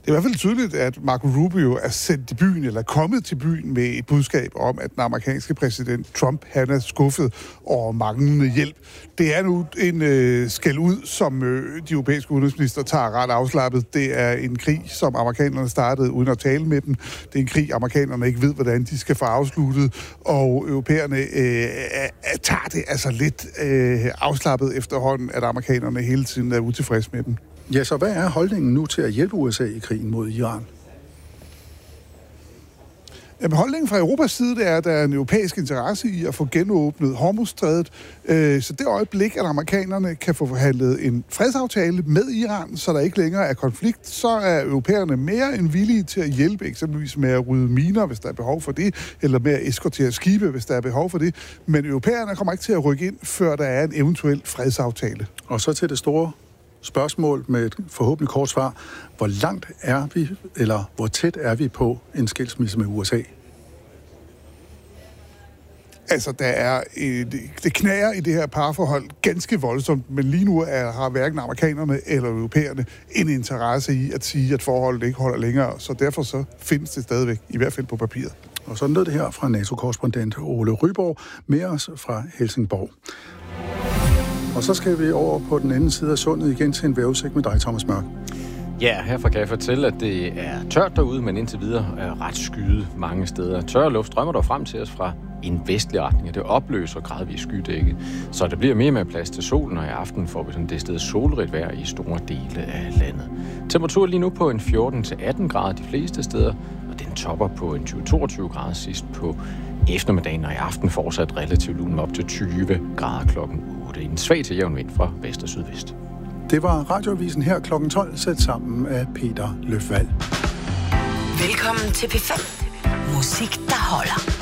Det er i hvert fald tydeligt, at Marco Rubio er sendt i byen, eller er kommet til byen med et budskab om, at den amerikanske præsident Trump, han er skuffet over manglende hjælp. Det er nu en skældud, som de europæiske udenrigsminister tager ret afslappet. Det er en krig, som amerikanerne startede uden at tale med dem. Det er en krig, amerikanerne ikke ved, hvordan de skal få afsluttet, og europæerne tager det altså lidt afslappet efterhånden, at amerikanerne hele tiden er utilfredse med dem. Ja, så hvad er holdningen nu til at hjælpe USA i krigen mod Iran? Jamen, holdningen fra Europas side, det er, at der er en europæisk interesse i at få genåbnet Hormuzstrædet. Så det øjeblik, at amerikanerne kan få forhandlet en fredsaftale med Iran, så der ikke længere er konflikt, så er europæerne mere end villige til at hjælpe, eksempelvis med at rydde miner, hvis der er behov for det, eller med at eskortere skibe, hvis der er behov for det. Men europæerne kommer ikke til at rykke ind, før der er en eventuel fredsaftale. Og så til det store spørgsmål med et forhåbentlig kort svar. Hvor langt er vi, eller hvor tæt er vi på en skilsmisse med USA? Altså, det knager i det her parforhold ganske voldsomt, men lige nu har hverken amerikanerne eller europæerne en interesse i at sige, at forholdet ikke holder længere, så derfor så findes det stadigvæk, i hvert fald på papiret. Og sådan lød det her fra NATO-korrespondent Ole Ryborg, med os fra Helsingborg. Og så skal vi over på den anden side af sundet igen til en vejrudsigt med dig, Thomas Mørk. Ja, herfra kan jeg fortælle, at det er tørt derude, men indtil videre er ret skyet mange steder. Tør luft strømmer der frem til os fra en vestlig retning, og det opløser gradvist skydækket. Så der bliver mere med plads til solen, og i aften får vi sådan det sted solrigt vejr i store dele af landet. Temperatur lige nu på en 14-18 grader de fleste steder, og den topper på en 20-22 grader sidst på eftermiddagen, og i aften fortsat relativt lun op til 20 grader klokken 8. En svag til jævn vind fra vest og sydvest. Det var Radioavisen her kl. 12, sat sammen af Peter Løfvald. Velkommen til P5. Musik, der holder.